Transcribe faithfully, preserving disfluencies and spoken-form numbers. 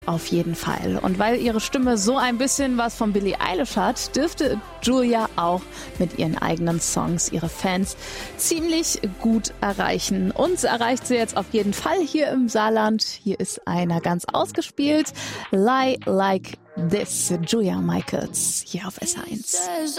Auf jeden Fall. Und weil ihre Stimme so ein bisschen was von Billie Eilish hat, dürfte Julia auch mit ihren eigenen Songs ihre Fans ziemlich gut erreichen. Uns erreicht sie jetzt auf jeden Fall hier im Saarland. Hier ist einer ganz ausgespielt. Lie Like This, Julia Michaels, hier auf S H eins.